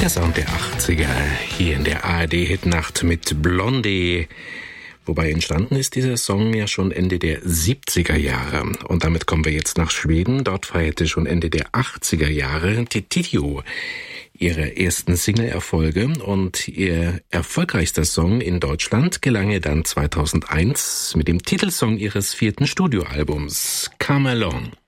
Der Sound der 80er hier in der ARD-Hitnacht mit Blondie. Wobei entstanden ist dieser Song ja schon Ende der 70er Jahre. Und damit kommen wir jetzt nach Schweden. Dort feierte schon Ende der 80er Jahre Titio ihre ersten Single-Erfolge. Und ihr erfolgreichster Song in Deutschland gelang ihr dann 2001 mit dem Titelsong ihres 4. Studioalbums, Come Along.